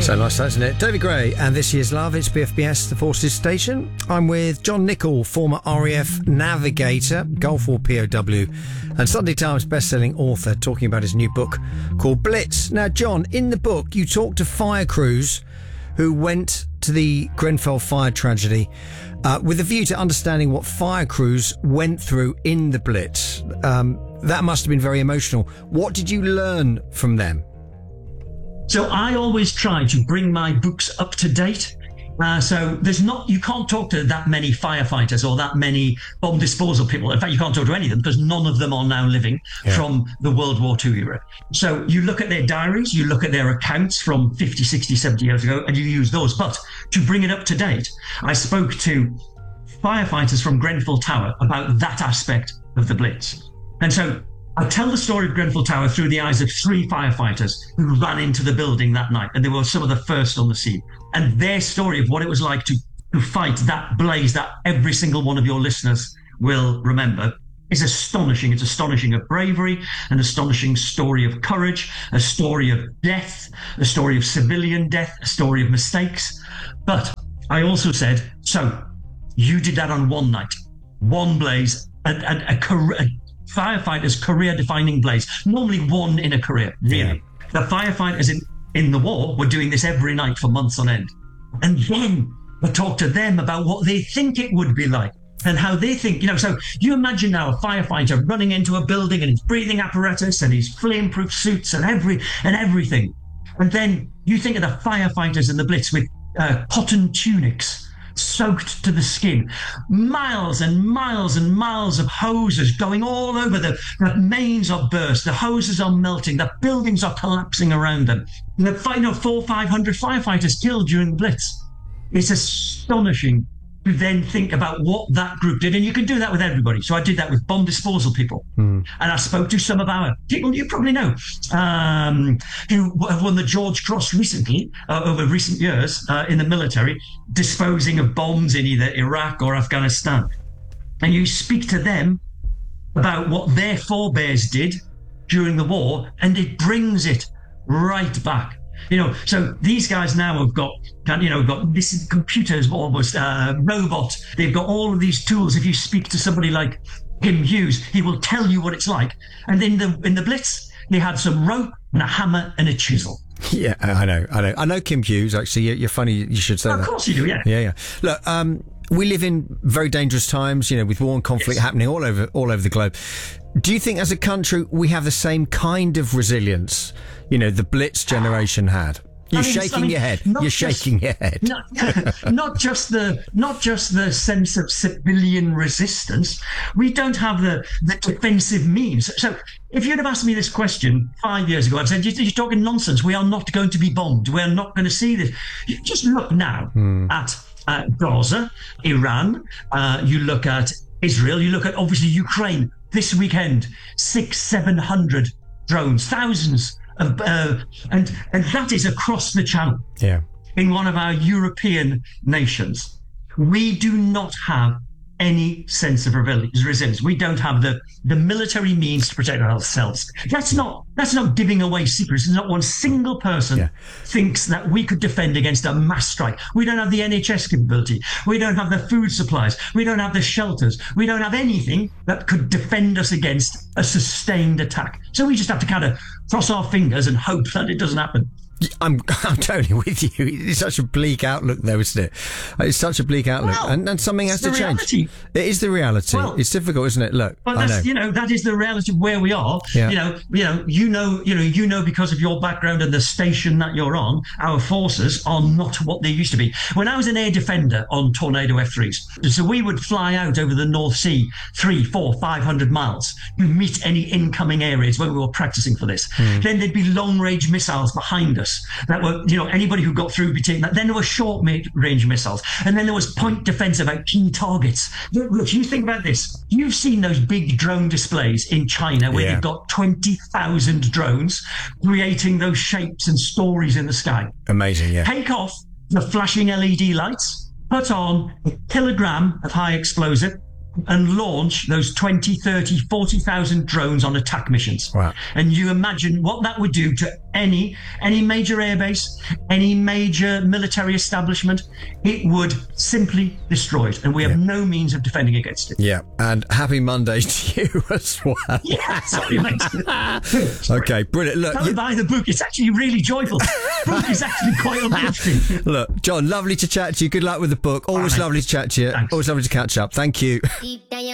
So nice, isn't it? David Gray and This Year's Love. It's BFBS, the Forces Station. I'm with John Nichol, former RAF navigator, Gulf War POW, and Sunday Times best-selling author, talking about his new book called Blitz. Now, John, in the book, you talk to fire crews who went to the Grenfell fire tragedy with a view to understanding what fire crews went through in the Blitz. That must have been very emotional. What did you learn from them? So I always try to bring my books up to date. So you can't talk to that many firefighters or that many bomb disposal people. In fact, you can't talk to any of them because none of them are now living from the World War II era. So you look at their diaries, you look at their accounts from 50, 60, 70 years ago, and you use those. But to bring it up to date, I spoke to firefighters from Grenfell Tower about that aspect of the Blitz. And so I tell the story of Grenfell Tower through the eyes of 3 firefighters who ran into the building that night, and they were some of the first on the scene. And their story of what it was like to fight that blaze that every single one of your listeners will remember is astonishing. It's astonishing of bravery, an astonishing story of courage, a story of death, a story of civilian death, a story of mistakes. But I also said, so you did that on one night, one blaze, a firefighter's career-defining blaze. Normally one in a career, really. Yeah. The firefighters in the war were doing this every night for months on end. And then I talked to them about what they think it would be like and how they think, so you imagine now a firefighter running into a building and his breathing apparatus and his flame-proof suits and everything. And then you think of the firefighters in the Blitz with cotton tunics, soaked to the skin, miles and miles and miles of hoses going all over them. The mains are burst, the hoses are melting, the buildings are collapsing around them. 400-500 firefighters killed during the Blitz. It's astonishing to then think about what that group did, and you can do that with everybody. So I did that with bomb disposal people, and I spoke to some of our people you probably know who have won the George Cross recently, over recent years in the military, disposing of bombs in either Iraq or Afghanistan. And you speak to them about what their forebears did during the war, and it brings it right back. So these guys now have got this is computers, almost robots. They've got all of these tools. If you speak to somebody like Kim Hughes, he will tell you what it's like. And in the Blitz, they had some rope and a hammer and a chisel. Yeah, I know Kim Hughes. Actually, you're funny. You should say that. Of course you do. Yeah. Yeah. Look, we live in very dangerous times. With war and conflict happening all over the globe. Do you think, as a country, we have the same kind of resilience? The Blitz generation had. You're shaking your head. Not just the sense of civilian resistance. We don't have the defensive means. So if you'd have asked me this question 5 years ago, I'd said, you're talking nonsense. We are not going to be bombed. We are not going to see this. You just look now at Gaza, Iran. You look at Israel. You look at, obviously, Ukraine. This weekend, 600-700 drones, thousands. And that is across the channel. Yeah. In one of our European nations, we do not have any sense of resilience. We don't have the military means to protect ourselves. That's not giving away secrets. Not one single person thinks that we could defend against a mass strike. We don't have the NHS capability. We don't have the food supplies. We don't have the shelters. We don't have anything that could defend us against a sustained attack. So we just have to kind of cross our fingers and hope that it doesn't happen. I'm totally with you. It's such a bleak outlook, though, isn't it? It's such a bleak outlook, and something has to change. It is the reality. Well, it's difficult, isn't it? Look, but that is the reality of where we are. Yeah. You know, because of your background and the station that you're on, our forces are not what they used to be. When I was an air defender on Tornado F3s, so we would fly out over the North Sea 300, 400, 500 miles to meet any incoming areas when we were practicing for this. Then there'd be long-range missiles behind us. That were, anybody who got through would be taking that. Then there were short-range missiles. And then there was point defense about key targets. Look, you think about this. You've seen those big drone displays in China where they've got 20,000 drones creating those shapes and stories in the sky. Amazing, yeah. Take off the flashing LED lights, put on a kilogram of high explosive, and launch those 20, 30, 40,000 drones on attack missions. Wow. And you imagine what that would do to any major airbase, any major military establishment, it would simply destroy it. And we have no means of defending against it. Yeah, and happy Monday to you as well. Yeah, sorry, mate. Okay, brilliant. Look, Don't buy the book. It's actually really joyful. The book is actually quite uplifting. Look, John, lovely to chat to you. Good luck with the book. Always lovely to chat to you. Thanks. Always lovely to catch up. Thank you.